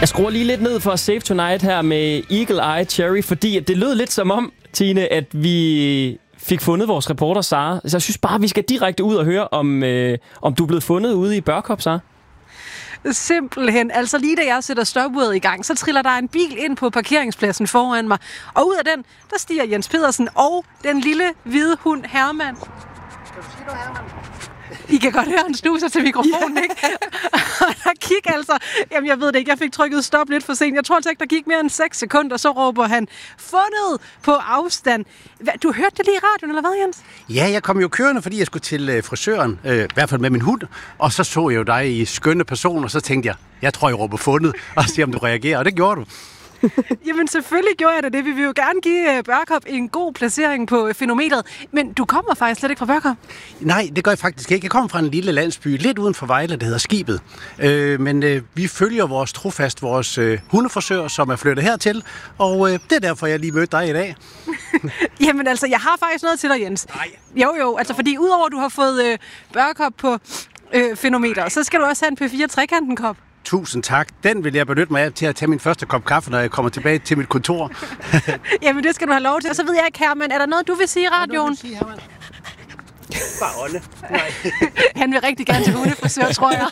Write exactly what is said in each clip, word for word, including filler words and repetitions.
Jeg skruer lige lidt ned for Save Tonight her med Eagle Eye Cherry, fordi det lød lidt som om, Tine, at vi fik fundet vores reporter, Sara. Så jeg synes bare, vi skal direkte ud og høre, om, øh, om du er blevet fundet ude i Børkop, Sara. Simpelthen. Altså lige da jeg sætter stopuret i gang, så triller der en bil ind på parkeringspladsen foran mig. Og ud af den, der stiger Jens Pedersen og den lille hvide hund Herman. Skal du sige noget, Herman? I kan godt høre, han snuser til mikrofonen, ikke? Og der gik altså... Jamen, jeg ved det ikke. Jeg fik trykket stop lidt for sent. Jeg tror altså ikke, der gik mere end seks sekunder, så råber han fundet på afstand. Du hørte det lige i radioen, eller hvad, Jens? Ja, jeg kom jo kørende, fordi jeg skulle til øh, frisøren, øh, i hvert fald med min hund. Og så så jeg jo dig i skønne person, og så tænkte jeg, jeg tror, jeg råber fundet, og se om du reagerer. Og det gjorde du. Jamen selvfølgelig gjorde jeg da det. Vi vil jo gerne give Børkop en god placering på fænometeret. Men du kommer faktisk slet ikke fra Børkop? Nej, det gør jeg faktisk ikke. Jeg kommer fra en lille landsby, lidt uden for Vejle, der hedder Skibet. Øh, men øh, vi følger vores trofast, vores øh, hundefrisør, som er flyttet hertil. Og øh, det er derfor, jeg lige mødte dig i dag. Jamen altså, jeg har faktisk noget til dig, Jens. Nej. Jo jo, altså fordi udover at du har fået øh, Børkop på øh, fænometeret, så skal du også have en P fire trekanten-kop. Tusind tak. Den vil jeg benytte mig af til at tage min første kop kaffe, når jeg kommer tilbage til mit kontor. Jamen, det skal du have lov til. Og så ved jeg ikke, Herman, er der noget, du vil sige i radioen? Er der noget, du vil sige, Herman? Bare ånde. Nej. Han vil rigtig gerne til hundefrisør, tror jeg.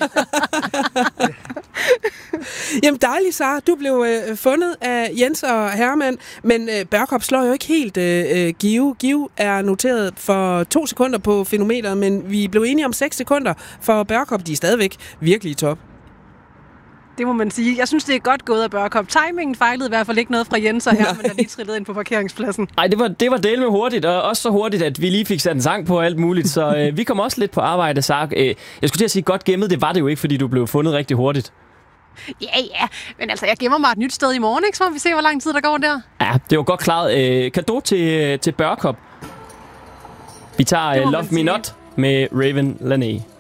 Jamen dejligt, Sara. Du blev øh, fundet af Jens og Herman, men øh, Børkop slår jo ikke helt øh, Give. Give er noteret for to sekunder på fænometeret, men vi blev enige om seks sekunder for Børkop. De er stadigvæk virkelig i top. Det må man sige. Jeg synes, det er godt gået af Børkop. Timingen fejlede i hvert fald ikke noget fra Jens og Herman, der lige trillede ind på parkeringspladsen. Nej, det var, det var delt med hurtigt, og også så hurtigt, at vi lige fik sat en sang på og alt muligt. Så øh, vi kom også lidt på arbejde, Sark. Øh, jeg skulle til at sige, godt gemmet, det var det jo ikke, fordi du blev fundet rigtig hurtigt. Ja, ja. Men altså, jeg gemmer mig et nyt sted i morgen, ikke? Så må vi se, hvor lang tid der går der. Ja, det var godt klaret. Øh, kado til, til Børkop. Vi tager uh, Love Me Not med Raven Laney.